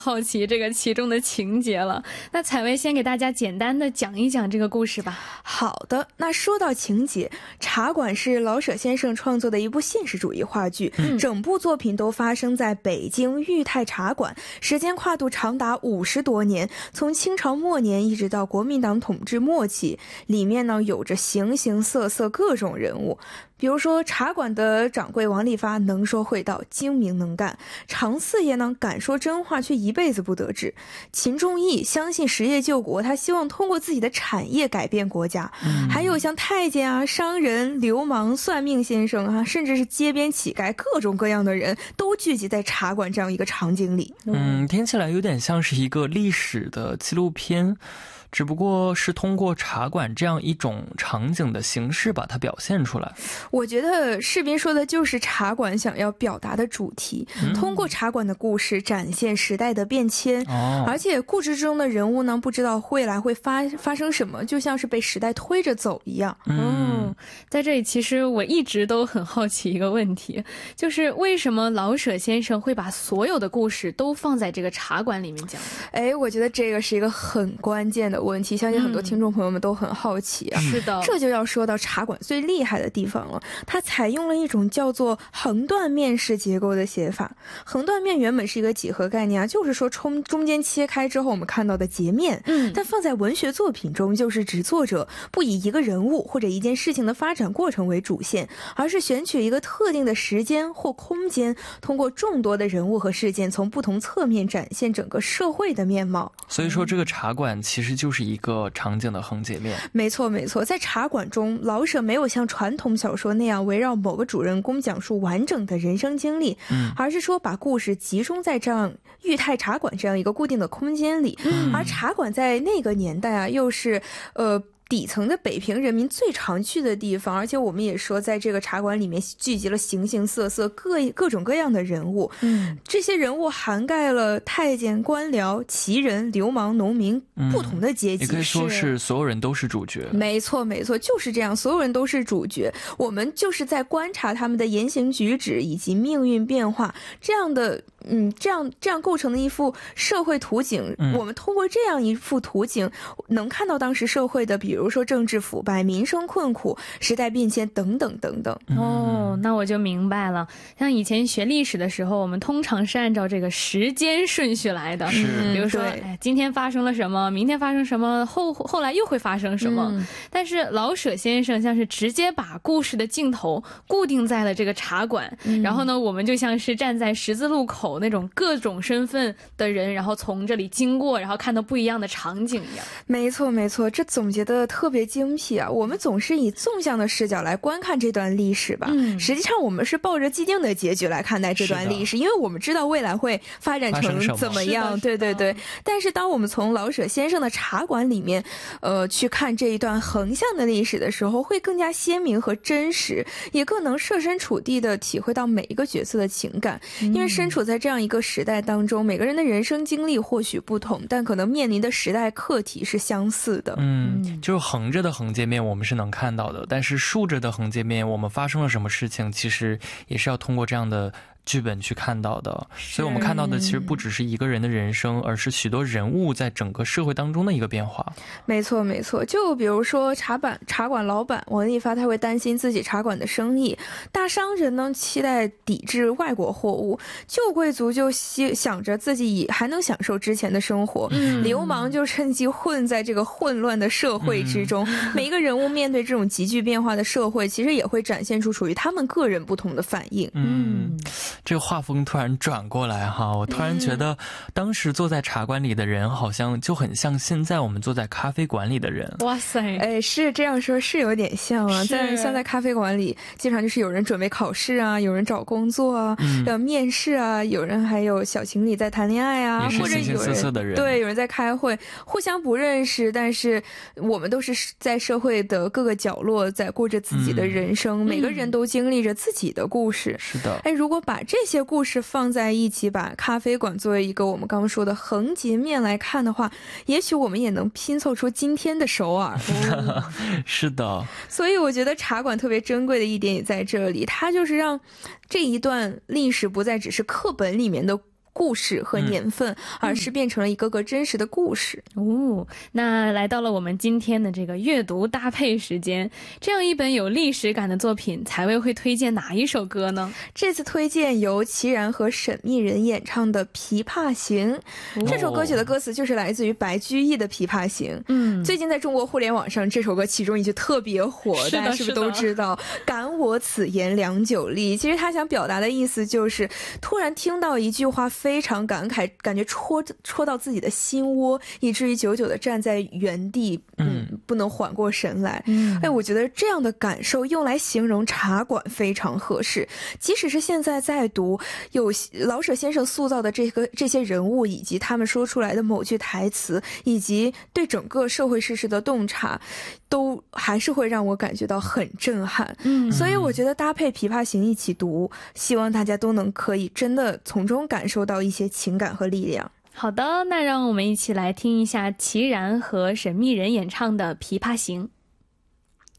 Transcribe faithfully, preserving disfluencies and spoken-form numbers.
好奇这个其中的情节了。那采薇先给大家简单的讲一讲这个故事吧。 好的，那说到情节，茶馆是老舍先生创作的一部现实主义话剧， 嗯、 整部作品都发生在北京裕泰茶馆，时间跨度长达五十多年，从清朝末年一直到国民党统治末期，里面呢有着形形色色各种人物。比如说茶馆的掌柜王利发能说会道，精明能干，常四爷呢敢说真话却一辈子不得志，秦仲义相信实业救国，他希望通过自己的产业改变国家、嗯、还有像太监啊、商人、流氓、算命先生啊，甚至是街边乞丐，各种各样的人都聚集在茶馆这样一个场景里。 嗯，听起来有点像是一个历史的纪录片，只不过是通过茶馆这样一种场景的形式把它表现出来。 我觉得士斌说的就是茶馆想要表达的主题、嗯、通过茶馆的故事展现时代的变迁、哦、而且故事中的人物呢不知道未来会发发生什么，就像是被时代推着走一样。 嗯、哦，在这里其实我一直都很好奇一个问题，就是为什么老舍先生会把所有的故事都放在这个茶馆里面讲？ 哎，我觉得这个是一个很关键的问题，相信很多听众朋友们都很好奇啊。 是的， 这就要说到茶馆最厉害的地方了，它采用了一种叫做横断面式结构的写法。横断面原本是一个几何概念啊，就是说中中间切开之后我们看到的截面，嗯，但放在文学作品中，就是指作者不以一个人物或者一件事情的发展过程为主线，而是选取一个特定的时间或空间，通过众多的人物和事件，从不同侧面展现整个社会的面貌。 所以说这个茶馆其实就是一个场景的横截面。 没错没错，在茶馆中，老舍没有像传统小说那样围绕某个主人公讲述完整的人生经历、嗯、而是说把故事集中在这样裕泰茶馆这样一个固定的空间里、嗯、而茶馆在那个年代啊，又是呃底层的北平人民最常去的地方，而且我们也说在这个茶馆里面聚集了形形色色各各种各样的人物，嗯，这些人物涵盖了太监、官僚、奇人、流氓、农民、嗯、不同的阶级， 也可以说是所有人都是主角。 没错没错，就是这样，所有人都是主角，我们就是在观察他们的言行举止以及命运变化，这样的嗯，这样这样构成的一幅社会图景、嗯、我们通过这样一幅图景能看到当时社会的比如说政治腐败、民生困苦、时代变迁等等等等。 哦，那我就明白了，像以前学历史的时候，我们通常是按照这个时间顺序来的， 是比如说哎，今天发生了什么，明天发生什么，后后来又会发生什么、嗯、但是老舍先生像是直接把故事的镜头固定在了这个茶馆、嗯、然后呢我们就像是站在十字路口那种各种身份的人，然后从这里经过，然后看到不一样的场景一样。 没错没错，这总结的特别精辟啊！我们总是以纵向的视角来观看这段历史吧、嗯、实际上我们是抱着既定的结局来看待这段历史，因为我们知道未来会发展成怎么样。对对对。但是当我们从老舍先生的茶馆里面呃，去看这一段横向的历史的时候，会更加鲜明和真实，也更能设身处地的体会到每一个角色的情感、嗯、因为身处在这样一个时代当中，每个人的人生经历或许不同，但可能面临的时代课题是相似的。 嗯，就是横着的横界面我们是能看到的，但是竖着的横界面我们发生了什么事情其实也是要通过这样的剧本去看到的，所以我们看到的其实不只是一个人的人生，而是许多人物在整个社会当中的一个变化。 没错没错，就比如说茶板茶馆老板王利发，他会担心自己茶馆的生意，大商人呢期待抵制外国货物，旧贵族就想着自己还能享受之前的生活、嗯、流氓就趁机混在这个混乱的社会之中、嗯、每一个人物面对这种急剧变化的社会，其实也会展现出属于他们个人不同的反应。 嗯，这个画风突然转过来哈，我突然觉得当时坐在茶馆里的人好像就很像现在我们坐在咖啡馆里的人。 哇塞， 哎，是这样说是有点像啊，在像在咖啡馆里经常就是有人准备考试啊，有人找工作啊、嗯、要面试啊，有人还有小情侣在谈恋爱啊， 或者有人的人对有人在开会，互相不认识，但是我们都是在社会的各个角落在过着自己的人生、嗯、每个人都经历着自己的故事。 是的， 哎，如果把这些故事放在一起，把咖啡馆作为一个我们刚刚说的横截面来看的话，也许我们也能拼凑出今天的首尔、 哦、是的， 所以我觉得茶馆特别珍贵的一点也在这里，它就是让这一段历史不再只是课本里面的故事和年份， 嗯、 而是变成了一个个真实的故事。 哦，那来到了我们今天的这个阅读搭配时间，这样一本有历史感的作品，采薇会推荐哪一首歌呢？ 这次推荐由齐然和沈密人演唱的《琵琶行》。哦、这首歌曲的歌词就是来自于白居易的《琵琶行》。嗯，最近在中国互联网上，这首歌其中一句特别火，大家是不是都知道？感我此言良久立。其实他想表达的意思就是，突然听到一句话非常感慨，感觉戳戳到自己的心窝，以至于久久的站在原地，嗯，不能缓过神来。嗯，哎，我觉得这样的感受用来形容茶馆非常合适。即使是现在在读，有老舍先生塑造的这个这些人物，以及他们说出来的某句台词，以及对整个社会事实的洞察，都还是会让我感觉到很震撼。嗯，所以我觉得搭配《琵琶行》一起读，希望大家都能可以真的从中感受到一些情感和力量。 好的，那让我们一起来听一下齐然和沈密人演唱的《琵琶行》。